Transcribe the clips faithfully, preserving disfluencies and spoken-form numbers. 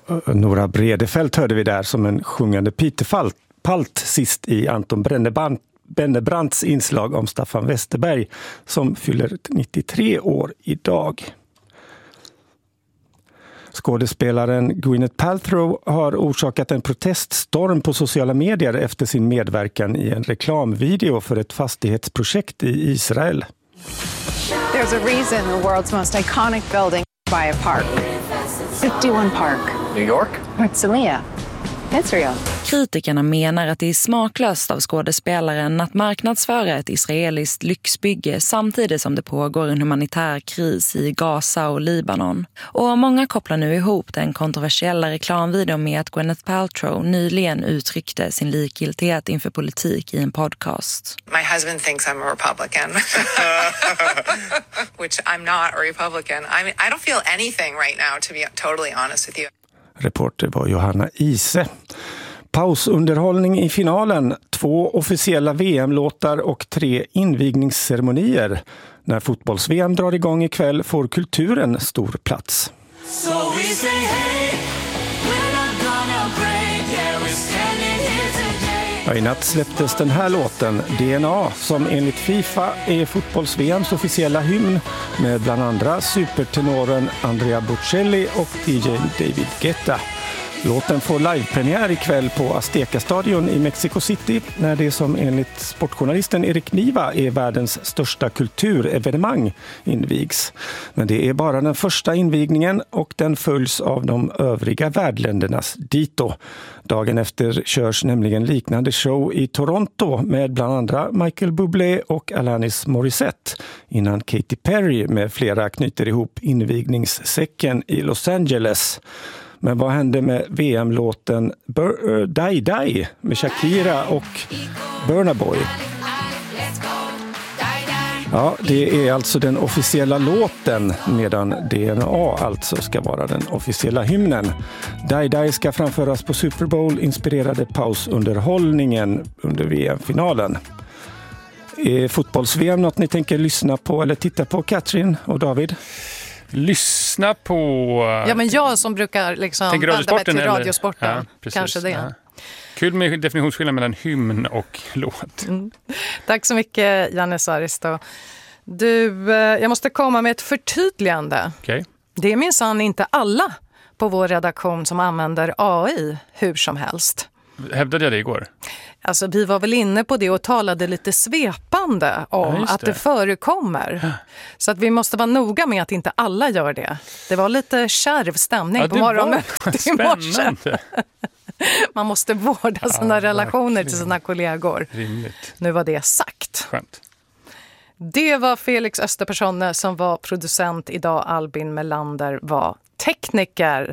Nora Bredefält hörde vi där som en sjungande Peter Palt sist i Anton Brennebrand, Bennebrandts inslag om Staffan Westerberg som fyller nittiotre år idag. Skådespelaren Gwyneth Paltrow har orsakat en proteststorm på sociala medier efter sin medverkan i en reklamvideo för ett fastighetsprojekt i Israel. There's a reason the world's most iconic building by a park. fifty-one Park. New York? Herzliya. Israel. Kritikerna menar att det är smaklöst av skådespelaren att marknadsföra ett israeliskt lyxbygge samtidigt som det pågår en humanitär kris i Gaza och Libanon. Och många kopplar nu ihop den kontroversiella reklamvideon med att Gwyneth Paltrow nyligen uttryckte sin likgiltighet inför politik i en podcast. My husband thinks I'm a Republican, which I'm not a Republican. I mean, I don't feel anything right now, to be totally honest with you. Reporter var Johanna Ise. Pausunderhållning i finalen, två officiella V M-låtar och tre invigningsceremonier. När fotbolls-V M drar igång ikväll får kulturen stor plats. So we say, hey, we're not gonna break, yeah, we're standing here today. Ja, i natt släpptes den här låten, D N A, som enligt FIFA är fotbolls-V M:s officiella hymn med bland andra supertenoren Andrea Bocelli och D J David Guetta. Låten får livepremiär ikväll på Azteca-stadion i Mexico City när det som enligt sportjournalisten Erik Niva är världens största kulturevenemang invigs. Men det är bara den första invigningen och den följs av de övriga värdländernas dito. Dagen efter körs nämligen liknande show i Toronto med bland andra Michael Bublé och Alanis Morissette innan Katy Perry med flera knyter ihop invigningssäcken i Los Angeles. Men vad hände med V M-låten Bur- Die Die med Shakira och Burna Boy? Ja, det är alltså den officiella låten medan D N A alltså ska vara den officiella hymnen. Die Die ska framföras på Super Bowl inspirerade pausunderhållningen under V M-finalen. Är fotbolls-V M något ni tänker lyssna på eller titta på, Katrin och David? Lyssna på... Ja, men jag som brukar liksom vända mig till radiosporten. Ja, precis, kanske det. Ja. Kul med definitionsskillnad mellan hymn och låt. Mm. Tack så mycket, Janne Saristo. Du, jag måste komma med ett förtydligande. Okay. Det är minsann inte alla på vår redaktion som använder A I hur som helst. Hävdade jag det igår? Alltså, vi var väl inne på det och talade lite svepande om ja, att det. det förekommer. Ja. Så att vi måste vara noga med att inte alla gör det. Det var lite kärv stämning ja, på morgonmötet i morse. Man måste vårda sina ja, relationer verkligen. Till sina kollegor. Rimligt. Nu var det sagt. Skönt. Det var Felix Österpersonne som var producent idag. Albin Melander var tekniker.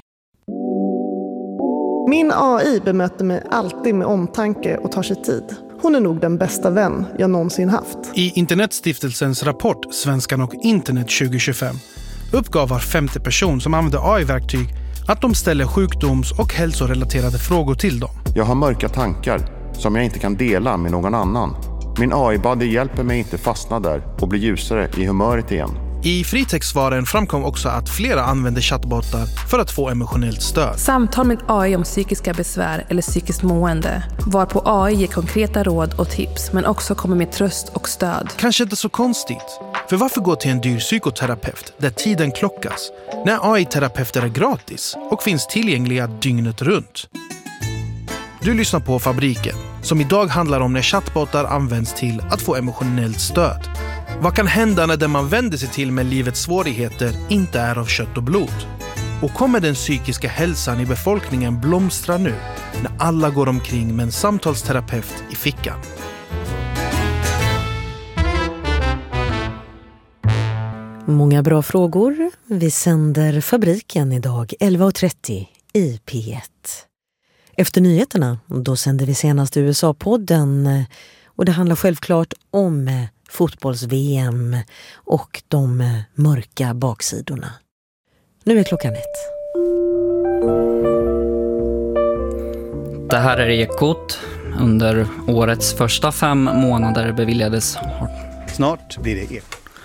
Min A I bemöter mig alltid med omtanke och tar sig tid. Hon är nog den bästa vän jag någonsin haft. I Internetstiftelsens rapport Svenskan och internet tjugo tjugofem uppgav var femte person som använder A I-verktyg att de ställer sjukdoms- och hälsorelaterade frågor till dem. Jag har mörka tankar som jag inte kan dela med någon annan. Min A I-buddy hjälper mig inte fastna där och bli ljusare i humöret igen. I fritextsvaren framkom också att flera använder chattbottar för att få emotionellt stöd. Samtal med A I om psykiska besvär eller psykiskt mående, varpå A I ger konkreta råd och tips men också kommer med tröst och stöd. Kanske inte så konstigt. För varför gå till en dyr psykoterapeut där tiden klockas när A I-terapeuter är gratis och finns tillgängliga dygnet runt? Du lyssnar på Fabriken, som idag handlar om när chattbottar används till att få emotionellt stöd. Vad kan hända när den man vänder sig till med livets svårigheter inte är av kött och blod? Och kommer den psykiska hälsan i befolkningen blomstra nu när alla går omkring med en samtalsterapeut i fickan? Många bra frågor. Vi sänder Fabriken idag elva och trettio i P ett. Efter nyheterna, då sänder vi senast U S A-podden och det handlar självklart om fotbolls-V M och de mörka baksidorna. Nu är klockan ett. Det här är Ekot. Under årets första fem månader beviljades... Snart blir det Ekot.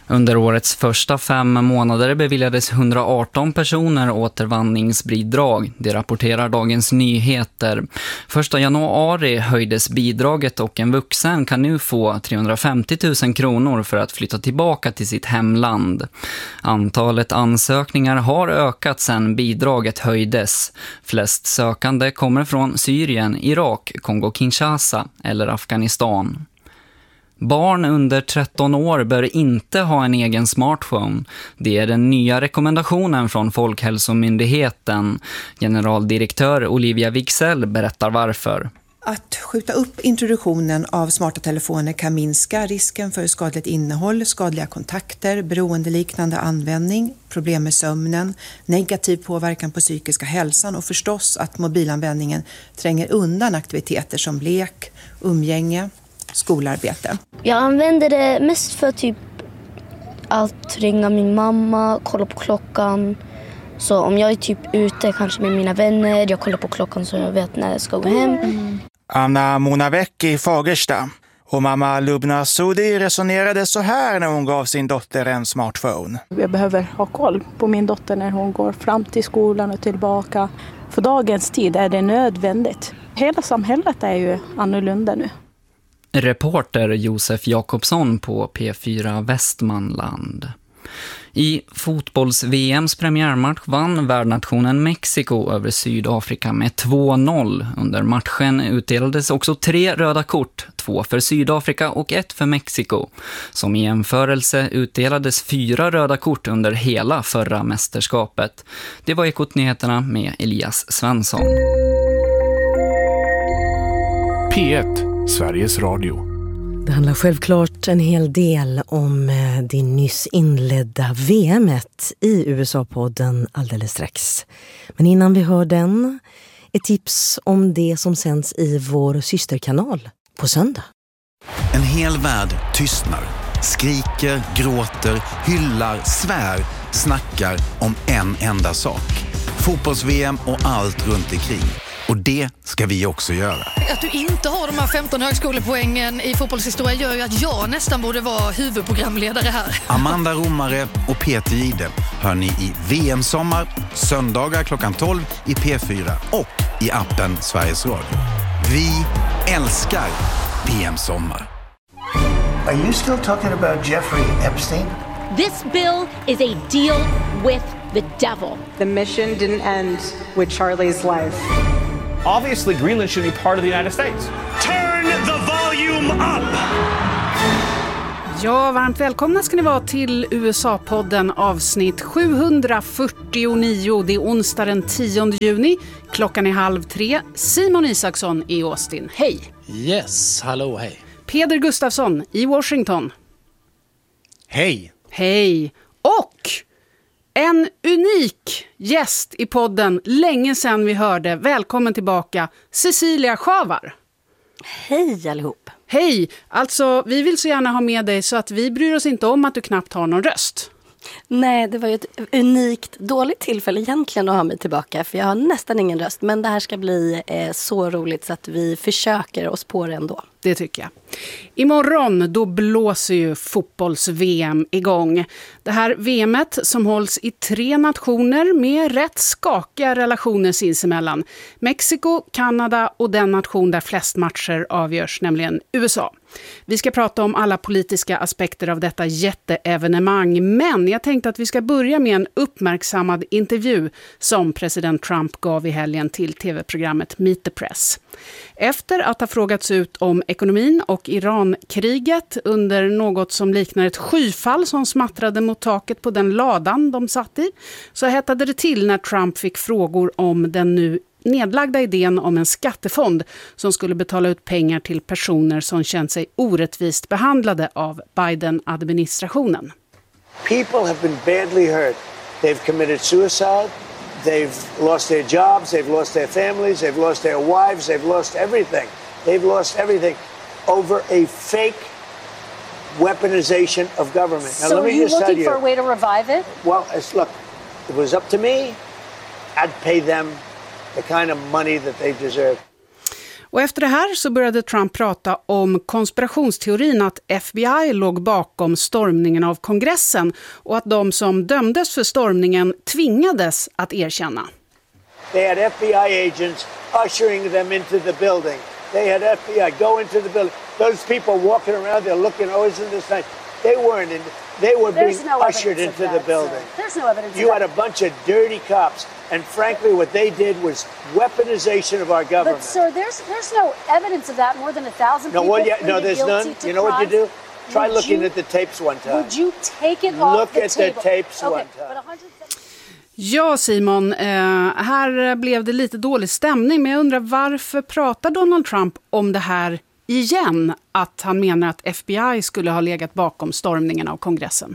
Under årets första fem månader beviljades hundraarton personer återvandringsbidrag. Det rapporterar Dagens Nyheter. Första januari höjdes bidraget och en vuxen kan nu få trehundrafemtio tusen kronor för att flytta tillbaka till sitt hemland. Antalet ansökningar har ökat sedan bidraget höjdes. Flest sökande kommer från Syrien, Irak, Kongo-Kinshasa eller Afghanistan. Barn under tretton år bör inte ha en egen smartphone. Det är den nya rekommendationen från Folkhälsomyndigheten. Generaldirektör Olivia Wicksell berättar varför. Att skjuta upp introduktionen av smarta telefoner kan minska risken för skadligt innehåll, skadliga kontakter, beroendeliknande användning, problem med sömnen, negativ påverkan på psykiska hälsan och förstås att mobilanvändningen tränger undan aktiviteter som lek, umgänge, skolarbete. Jag använder det mest för typ att ringa min mamma, kolla på klockan. Så om jag är typ ute kanske med mina vänner, jag kollar på klockan så jag vet när jag ska gå hem. Mm. Anna Monavec i Fagersta och mamma Lubna Sudi resonerade så här när hon gav sin dotter en smartphone. Jag behöver ha koll på min dotter när hon går fram till skolan och tillbaka. För dagens tid är det nödvändigt. Hela samhället är ju annorlunda nu. Reporter Josef Jakobsson på P fyra Västmanland. I fotbolls-V M:s premiärmatch vann värdnationen Mexiko över Sydafrika med två noll. Under matchen utdelades också tre röda kort, två för Sydafrika och ett för Mexiko. Som i jämförelse utdelades fyra röda kort under hela förra mästerskapet. Det var Ekot-nyheterna med Elias Svensson. P ett, Sveriges Radio. Det handlar självklart en hel del om det nyss inledda V M-et i U S A-podden alldeles strax. Men innan vi hör den, ett tips om det som sänds i vår systerkanal på söndag. En hel värld tystnar, skriker, gråter, hyllar, svär, snackar om en enda sak. Fotbolls-V M och allt runt omkring. Och det ska vi också göra. Att du inte har de här femton högskolepoängen i fotbollshistoria gör ju att jag nästan borde vara huvudprogramledare här. Amanda Romare och Peter Gide hör ni i V M-sommar, söndagar klockan tolv i P fyra och i appen Sveriges Radio. Vi älskar V M-sommar. Are you still talking about Jeffrey Epstein? This bill is a deal with the devil. The mission didn't end with Charlie's life. Obviously, Greenland should be part of the United States. Turn the volume up! Ja, varmt välkomna ska ni vara till U S A-podden avsnitt sjuhundrafyrtionio. Det är onsdag den tionde juni. Klockan är halv tre. Simon Isaksson i Austin. Hej! Yes, hallå, hej. Peder Gustafsson i Washington. Hej! Hej! Och en unik gäst i podden, länge sedan vi hörde. Välkommen tillbaka, Cecilia Schavar. Hej allihop. Hej, alltså vi vill så gärna ha med dig så att vi bryr oss inte om att du knappt har någon röst. Nej, det var ju ett unikt dåligt tillfälle egentligen att ha mig tillbaka. För jag har nästan ingen röst, men det här ska bli eh, så roligt så att vi försöker oss på det ändå. Det tycker jag. Imorgon då blåser ju fotbolls-V M igång. Det här V M-et som hålls i tre nationer med rätt skakiga relationer sinsemellan. Mexiko, Kanada och den nation där flest matcher avgörs, nämligen U S A. Vi ska prata om alla politiska aspekter av detta jätteevenemang, men jag tänkte att vi ska börja med en uppmärksammad intervju som president Trump gav i helgen till tv-programmet Meet the Press. Efter att ha frågats ut om ekonomin och Iran-kriget under något som liknar ett skyfall som smattrade mot taket på den ladan de satt i, så hettade det till när Trump fick frågor om den nu nedlagda idén om en skattefond som skulle betala ut pengar till personer som känt sig orättvist behandlade av Biden-administrationen. People have been badly hurt. They've committed suicide. They've lost their jobs. They've lost their families. They've lost their wives. They've lost everything. They've lost everything over a fake weaponization of government. So now, let me are you just looking for a way to revive it? Well, it's, look, if it was up to me, I'd pay them the kind of money that they deserve. Och efter det här så började Trump prata om konspirationsteorin att F B I låg bakom stormningen av kongressen och att de som dömdes för stormningen tvingades att erkänna. They had F B I agents ushering them into the building. They had F B I go into the building. Those people walking around there looking, oh, isn't this nice? They weren't in, they were being no ushered into that, the building. Sir. There's no evidence You of had that. a bunch of dirty cops, and frankly, what they did was weaponization of our government. But, sir, there's there's no evidence of that. More than a thousand no, people well, yeah, no, there's none. To you know what you do? Try would looking you, at the tapes one time. Would you take it off Look the at table? the tapes okay, one time. Ja, Simon, eh, här blev det lite dålig stämning, men jag undrar varför pratar Donald Trump om det här igen, att han menar att F B I skulle ha legat bakom stormningen av kongressen?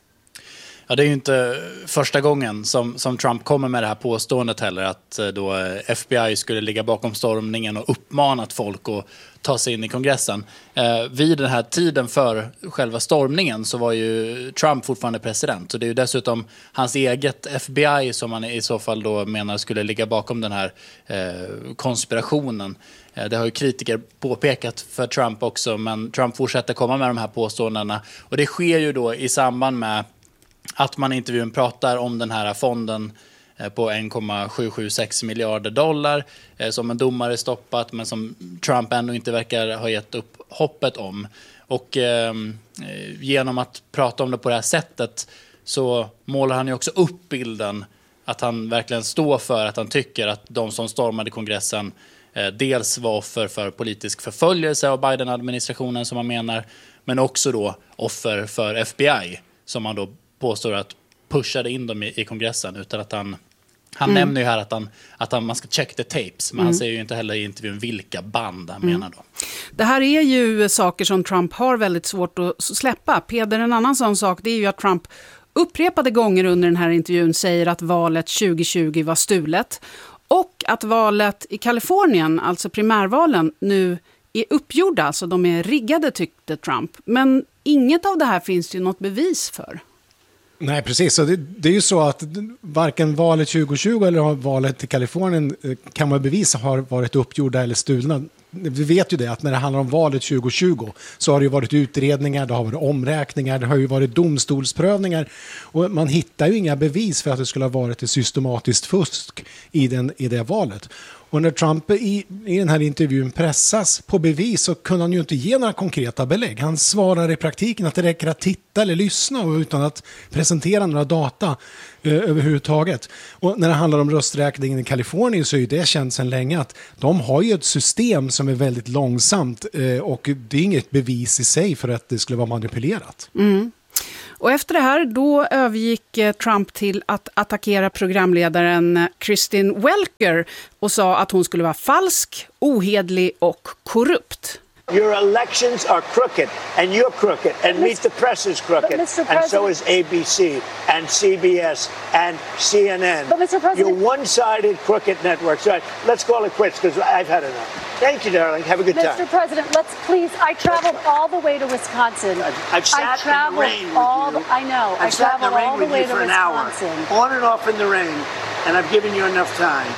Ja, det är ju inte första gången som, som Trump kommer med det här påståendet heller, att då F B I skulle ligga bakom stormningen och uppmanat folk att ta sig in i kongressen. Eh, vid den här tiden för själva stormningen så var ju Trump fortfarande president. Så det är ju dessutom hans eget F B I som man i så fall då menar skulle ligga bakom den här eh, konspirationen. Eh, det har ju kritiker påpekat för Trump också, men Trump fortsätter komma med de här påståendena. Och det sker ju då i samband med att man i intervjun pratar om den här fonden på en komma sju sju sex miljarder dollar som en domare stoppat, men som Trump ändå inte verkar ha gett upp hoppet om. Och eh, genom att prata om det på det här sättet så målar han ju också upp bilden att han verkligen står för att han tycker att de som stormade kongressen eh, dels var offer för politisk förföljelse av Biden-administrationen som man menar, men också då offer för F B I som man då påstår att pushade in dem i, i kongressen, utan att han han mm. nämner ju här att, han, att han, man ska check the tapes, men mm. han säger ju inte heller i intervjun vilka band han mm. menar då. Det här är ju saker som Trump har väldigt svårt att släppa. Peder, en annan sån sak, det är ju att Trump upprepade gånger under den här intervjun säger att valet tjugo tjugo var stulet och att valet i Kalifornien, alltså primärvalen, nu är uppgjorda, alltså de är riggade, tyckte Trump. Men inget av det här finns det ju något bevis för. Nej, precis. Så det, det är ju så att varken valet tjugo tjugo eller valet i Kalifornien kan man bevisa har varit uppgjorda eller stulna. Vi vet ju det, att när det handlar om valet tjugo tjugo så har det ju varit utredningar, det har varit omräkningar, det har ju varit domstolsprövningar och man hittar ju inga bevis för att det skulle ha varit ett systematiskt fusk i, den, i det valet. Och när Trump i, i den här intervjun pressas på bevis så kunde han ju inte ge några konkreta belägg. Han svarar i praktiken att det räcker att titta eller lyssna utan att presentera några data eh, överhuvudtaget. Och när det handlar om rösträkningen i Kalifornien så är det känt sedan länge att de har ju ett system som är väldigt långsamt eh, och det är inget bevis i sig för att det skulle vara manipulerat. Mm. Och efter det här då övergick Trump till att attackera programledaren Kristen Welker och sa att hon skulle vara falsk, ohedlig och korrupt. Your elections are crooked, and you're crooked, and Meet the Press is crooked, and so is A B C, and C B S, and C N N. But Mister President, you're one-sided crooked networks. Right, let's call it quits, because I've had enough. Thank you, darling. Have a good Mister time. Mister President, let's please, I traveled all the way to Wisconsin. I've, I've sat I traveled in the rain with all you. The, I know. I've I sat in the traveled rain all the with way you to for an Wisconsin. hour, on and off in the rain, and I've given you enough time.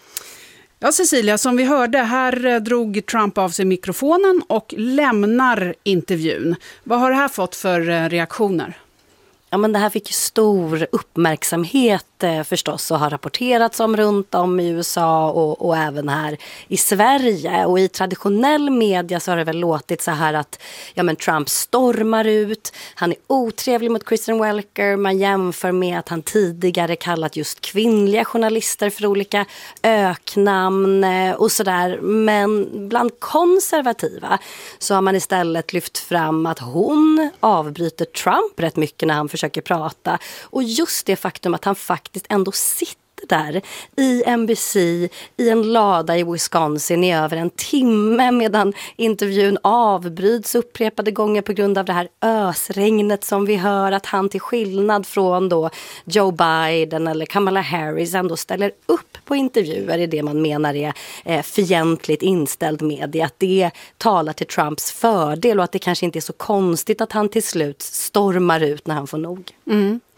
Ja, Cecilia, som vi hörde, här drog Trump av sig mikrofonen och lämnar intervjun. Vad har det här fått för reaktioner? Ja, men det här fick stor uppmärksamhet eh, förstås och har rapporterats om runt om i U S A och, och även här i Sverige. Och i traditionell media så har det väl låtit så här att ja, men Trump stormar ut, han är otrevlig mot Kristen Welker, man jämför med att han tidigare kallat just kvinnliga journalister för olika öknamn eh, och sådär. Men bland konservativa så har man istället lyft fram att hon avbryter Trump rätt mycket när han försöker försöker prata. Och just det faktum att han faktiskt ändå sitter där i N B C i en lada i Wisconsin i över en timme medan intervjun avbryts upprepade gånger på grund av det här ösregnet som vi hör, att han till skillnad från då Joe Biden eller Kamala Harris ändå ställer upp på intervjuer i det man menar är eh, fientligt inställd media, att det talar till Trumps fördel och att det kanske inte är så konstigt att han till slut stormar ut när han får nog. Mm.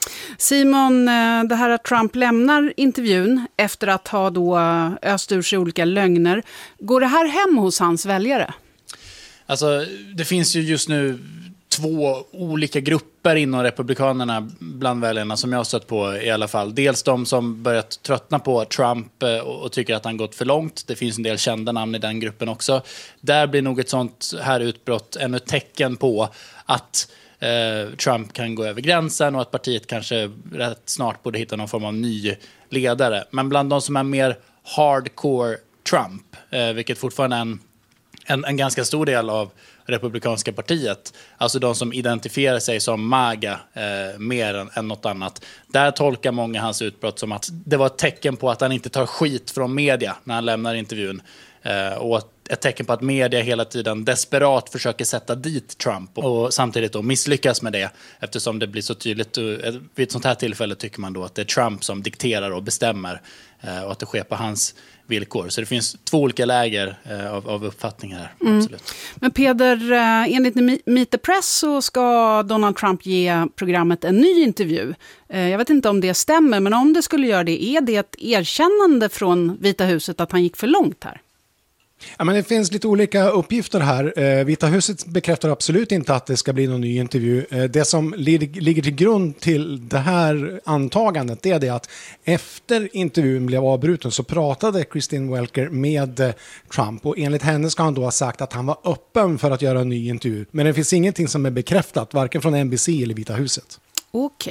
Simon, det här att Trump lämnar intervjun efter att ha då öst ur sig olika lögner. Går det här hem hos hans väljare? Alltså, det finns ju just nu två olika grupper inom republikanerna bland väljarna som jag har stött på i alla fall. Dels de som börjat tröttna på Trump och tycker att han gått för långt. Det finns en del kända namn i den gruppen också. Där blir nog ett sånt här utbrott ännu ett tecken på att eh, Trump kan gå över gränsen och att partiet kanske rätt snart borde hitta någon form av ny ledare. Men bland de som är mer hardcore Trump, eh, vilket fortfarande är en, en, en ganska stor del av republikanska partiet, alltså de som identifierar sig som MAGA eh, mer än, än något annat. Där tolkar många hans utbrott som att det var ett tecken på att han inte tar skit från media när han lämnar intervjun. Eh, och ett tecken på att media hela tiden desperat försöker sätta dit Trump och, och samtidigt då misslyckas med det, eftersom det blir så tydligt. Vid ett sånt här tillfälle tycker man då att det är Trump som dikterar och bestämmer eh, och att det sker på hans villkor. Så det finns två olika läger eh, av, av uppfattningar här. Mm. Absolut. Men Peder, eh, enligt Meet the Press så ska Donald Trump ge programmet en ny intervju. Eh, jag vet inte om det stämmer, men om det skulle göra det, är det ett erkännande från Vita huset att han gick för långt här? Ja, men det finns lite olika uppgifter här. Eh, Vita huset bekräftar absolut inte att det ska bli någon ny intervju. Eh, det som li- ligger till grund till det här antagandet, det är det att efter intervjun blev avbruten så pratade Christine Welker med eh, Trump, och enligt henne ska han då ha sagt att han var öppen för att göra en ny intervju. Men det finns ingenting som är bekräftat, varken från N B C eller Vita huset. Okej.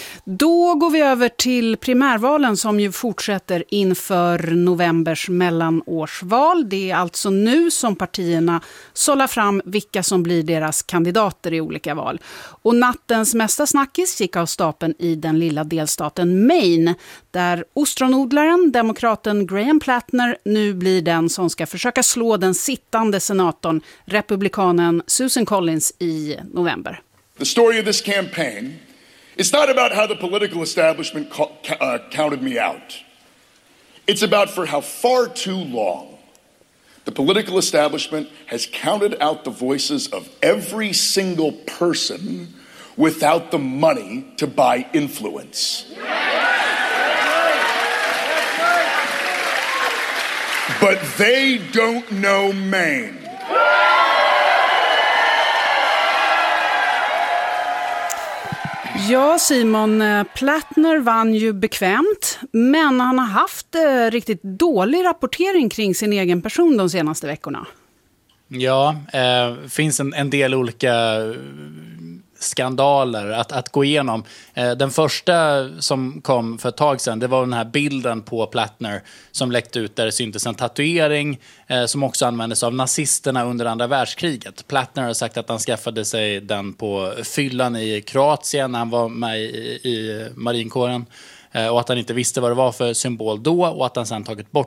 Då går vi över till primärvalen som ju fortsätter inför novembers mellanårsval. Det är alltså nu som partierna sållar fram vilka som blir deras kandidater i olika val. Och nattens mesta snackis gick av stapeln i den lilla delstaten Maine, där ostronodlaren, demokraten Graham Plattner, nu blir den som ska försöka slå den sittande senatorn, republikanen Susan Collins, i november. The story of this campaign, it's not about how the political establishment uh, counted me out. It's about for how far too long the political establishment has counted out the voices of every single person without the money to buy influence. But they don't know Maine. Ja, Simon, Plattner vann ju bekvämt, men han har haft eh, riktigt dålig rapportering kring sin egen person de senaste veckorna. Ja, det eh, finns en, en del olika skandaler att, att gå igenom. Eh, den första som kom för ett tag sedan, det var den här bilden på Plattner som läckte ut där det syntes en tatuering eh, som också användes av nazisterna under andra världskriget. Plattner har sagt att han skaffade sig den på fyllan i Kroatien när han var med i, i marinkåren. Och att han inte visste vad det var för symbol då, och att han sedan tagit bort